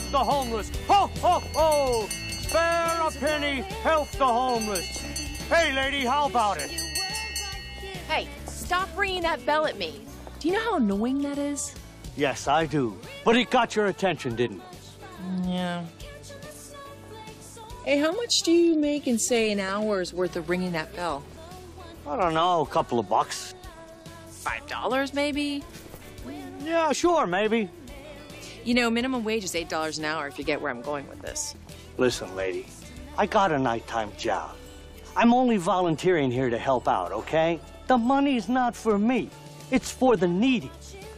the homeless. Ho, ho, ho! Spare a penny, help the homeless. Hey, lady, how about it? Hey, stop ringing that bell at me. Do you know how annoying that is? Yes, I do. But it got your attention, didn't it? Yeah. Hey, how much do you make in, say, an hour's worth of ringing that bell? I don't know, a couple of bucks. $5, maybe? Yeah, sure, maybe. You know, minimum wage is $8 an hour if you get where I'm going with this. Listen, lady, I got a nighttime job. I'm only volunteering here to help out, okay? The money's not for me. It's for the needy.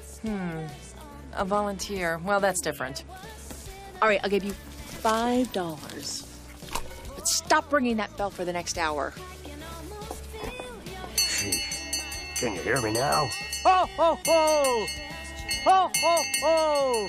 A volunteer. Well, that's different. All right, I'll give you $5. But stop ringing that bell for the next hour. Can you hear me now? Ho, ho, ho! Ho, ho, ho!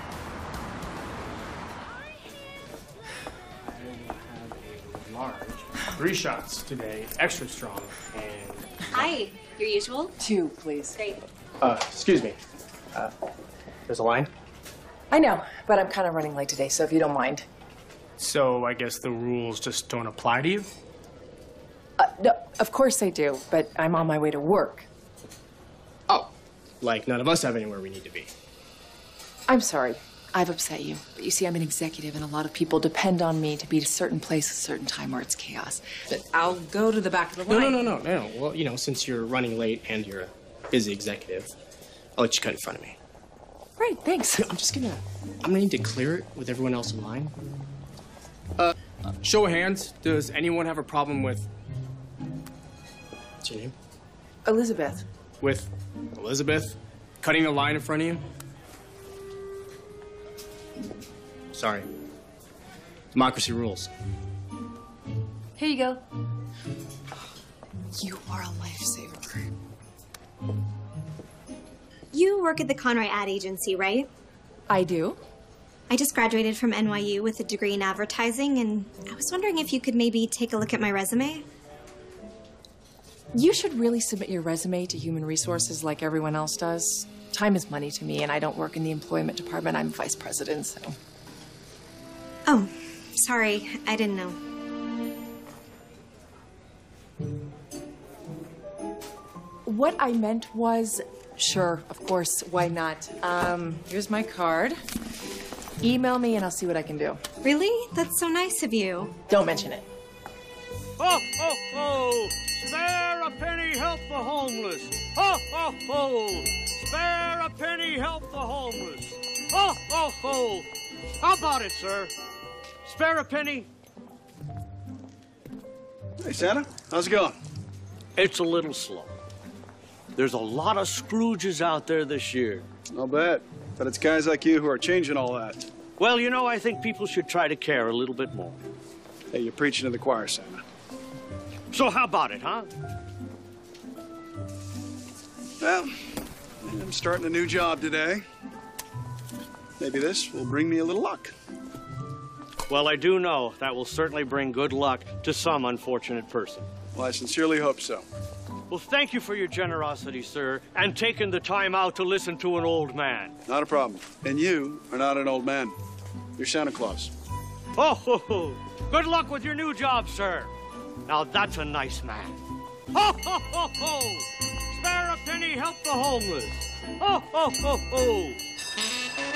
I have a large, 3 shots today, extra strong, and... Hi, your usual? 2, please. Great. Excuse me. There's a line? I know, but I'm kind of running late today, so if you don't mind. So I guess the rules just don't apply to you? No, of course they do, but I'm on my way to work. Oh, like none of us have anywhere we need to be. I'm sorry. I've upset you. But you see, I'm an executive, and a lot of people depend on me to be at a certain place at a certain time where it's chaos. But I'll go to the back of the line. No. Well, you know, since you're running late and you're a busy executive, I'll let you cut in front of me. Great, thanks. I'm gonna need to clear it with everyone else in line. Show of hands, does anyone have a problem with... What's your name? Elizabeth. With Elizabeth cutting a line in front of you? Sorry. Democracy rules. Here you go. You are a lifesaver. You work at the Conroy Ad Agency, right? I do. I just graduated from NYU with a degree in advertising, and I was wondering if you could maybe take a look at my resume. You should really submit your resume to Human Resources like everyone else does. Time is money to me, and I don't work in the employment department. I'm vice president, so... Oh, sorry. I didn't know. What I meant was, sure, of course, why not? Here's my card. Email me and I'll see what I can do. Really? That's so nice of you. Don't mention it. Ho, ho, ho! Spare a penny, help the homeless. Ho, ho, ho! Spare a penny, help the homeless. Ho, ho, ho! How about it, sir? Spare a penny? Hey, Santa. How's it going? It's a little slow. There's a lot of Scrooges out there this year. I'll bet. But it's guys like you who are changing all that. Well, you know, I think people should try to care a little bit more. Hey, you're preaching to the choir, Santa. So how about it, huh? Well, I'm starting a new job today. Maybe this will bring me a little luck. Well, I do know that will certainly bring good luck to some unfortunate person. Well, I sincerely hope so. Well, thank you for your generosity, sir, and taking the time out to listen to an old man. Not a problem. And you are not an old man. You're Santa Claus. Oh, ho, ho. Good luck with your new job, sir. Now, that's a nice man. Ho, ho, ho, ho! Spare a penny, help the homeless. Ho, ho, ho, ho!